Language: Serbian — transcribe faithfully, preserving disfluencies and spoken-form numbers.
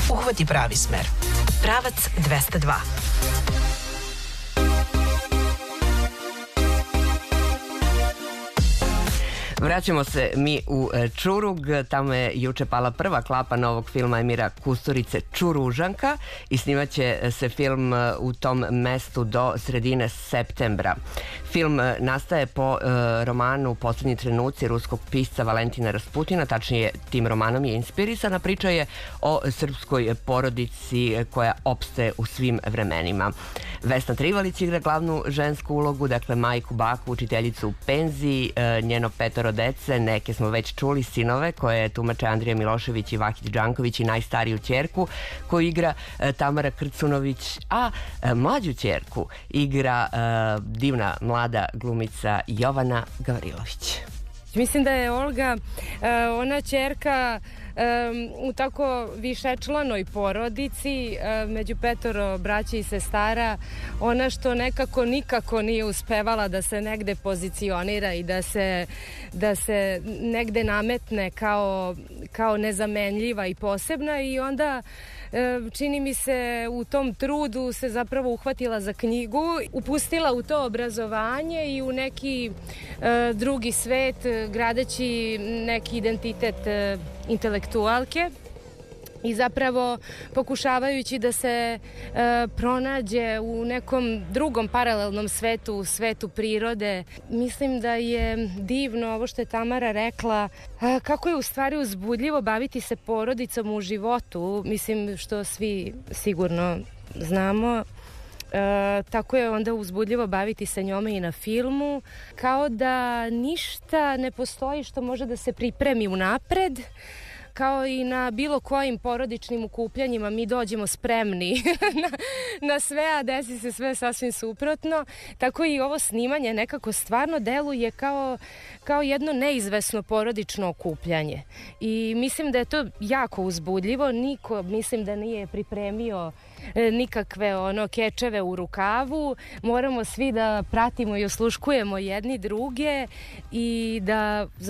Uhvati pravi smer. Pravac dvesta dva. Vraćamo se mi u Čurug, tamo je juče pala prva klapa novog filma Emira Kusturice Čuružanka i snimaće se film u tom mestu do sredine septembra. Film nastaje po e, romanu Poslednji trenuci ruskog pisca Valentina Rasputina, tačnije tim romanom je inspirisana. Priča je o srpskoj porodici koja opstaje u svim vremenima. Vesna Trivalić igra glavnu žensku ulogu, dakle majku, baku, učiteljicu u penziji, e, njeno petoro dece, neke smo već čuli, sinove koje tumače Andrija Milošević i Vahid Đanković i najstariju ćerku koju igra e, Tamara Krcunović, a e, mlađu ćerku igra e, divna mlada glumica Jovana Gavrilović. Mislim da je Olga ona ćerka u tako višečlanoj porodici među petoro braće i sestara, ona što nekako nikako nije uspevala da se negde pozicionira i da se, da se negde nametne kao, kao nezamenljiva i posebna, i onda čini mi se u tom trudu se zapravo uhvatila za knjigu, upustila u to obrazovanje i u neki e, drugi svet, gradeći neki identitet e, intelektualke i zapravo pokušavajući da se e, pronađe u nekom drugom paralelnom svetu, u svetu prirode. Mislim da je divno ovo što je Tamara rekla, e, kako je u stvari uzbudljivo baviti se porodicom u životu, mislim što svi sigurno znamo. E, tako je onda uzbudljivo baviti se njome i na filmu, kao da ništa ne postoji što može da se pripremi unapred. Kao i na bilo kojim porodičnim okupljanjima mi dođemo spremni na, na sve, a desi se sve sasvim suprotno. Tako i ovo snimanje nekako stvarno deluje kao, kao jedno neizvesno porodično okupljanje. I mislim da je to jako uzbudljivo. Niko, mislim da nije pripremio e, nikakve ono kečeve u rukavu. Moramo svi da pratimo i osluškujemo jedni druge i da